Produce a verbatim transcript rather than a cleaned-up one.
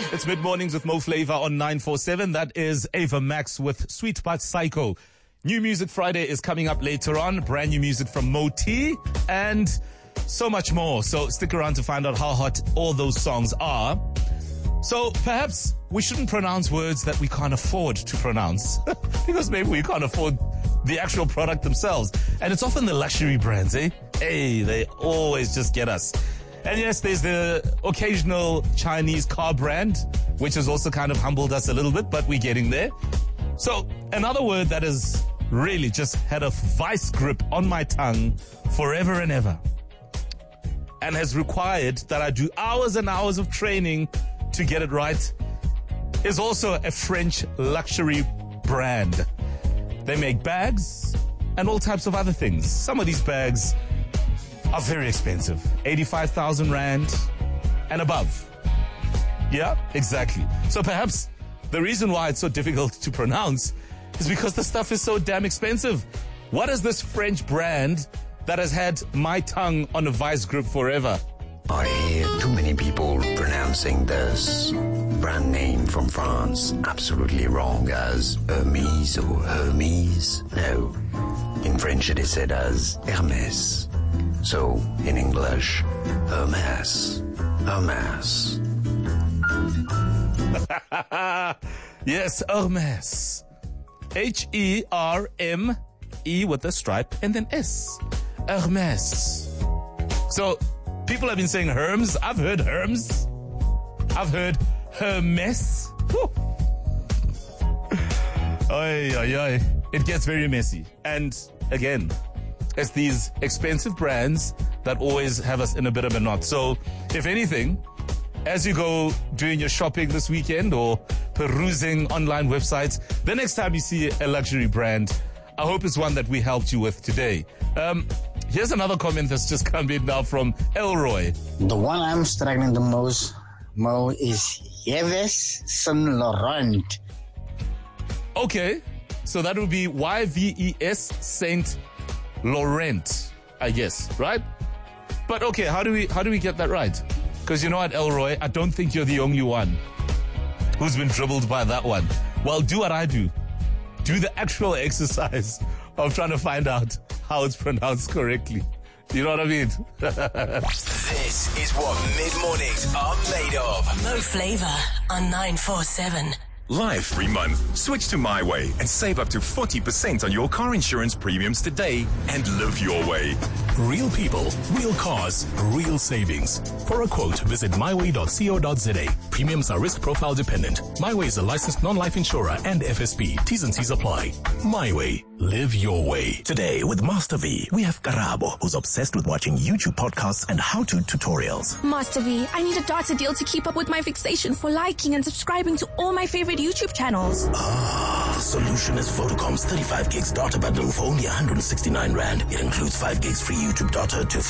It's mid-mornings with Mo Flavor on nine four seven. That is Ava Max with Sweet But Psycho. New Music Friday is coming up later on. Brand new music from Mo T and so much more. So stick around to find out how hot all those songs are. So perhaps we shouldn't pronounce words that we can't afford to pronounce because maybe we can't afford the actual product themselves. And it's often the luxury brands, eh? Hey, they always just get us. And yes, there's the occasional Chinese car brand, which has also kind of humbled us a little bit, but we're getting there. So another word that has really just had a vice grip on my tongue forever and ever and has required that I do hours and hours of training to get it right is also a French luxury brand. They make bags and all types of other things. Some of these bags are very expensive. eighty-five thousand rand and above. Yeah, exactly. So perhaps the reason why it's so difficult to pronounce is because the stuff is so damn expensive. What is this French brand that has had my tongue on a vice grip forever? I hear too many people pronouncing this brand name from France absolutely wrong as Hermes or Hermes. No, in French it is said as Hermès. So, in English, Hermès. Hermès. Yes, Hermès. H E R M E with a stripe and then S. Hermès. So, people have been saying Hermes. I've heard Hermes. I've heard Hermès. Oy, oy, oy. It gets very messy. And again, it's these expensive brands that always have us in a bit of a knot. So, if anything, as you go doing your shopping this weekend or perusing online websites, the next time you see a luxury brand, I hope it's one that we helped you with today. Um, here's another comment that's just come in now from Elroy. The one I'm struggling the most, Mo, is Yves Saint Laurent. Okay, so that would be Y V E S Saint Laurent, I guess, right? But okay, how do we how do we get that right? Because you know what, Elroy, I don't think you're the only one who's been dribbled by that one. Well, do what I do. Do the actual exercise of trying to find out how it's pronounced correctly. You know what I mean? This is what mid-mornings are made of. Mo Flavor on nine four seven. Live free month. Switch to My Way and save up to forty percent on your car insurance premiums today and live your way. Real people, real cars, real savings. For a quote, visit my way dot co dot za. Premiums are risk profile dependent. My Way is a licensed non-life insurer and F S P. T's and C's apply. My Way. Live your way. Today with Master V, we have Karabo, who's obsessed with watching YouTube podcasts and how-to tutorials. Master V, I need a data deal to keep up with my fixation for liking and subscribing to all my favorite YouTube channels. Ah, the solution is Vodacom's thirty-five gigs data bundle for only one hundred sixty-nine rand. It includes five gigs free YouTube data to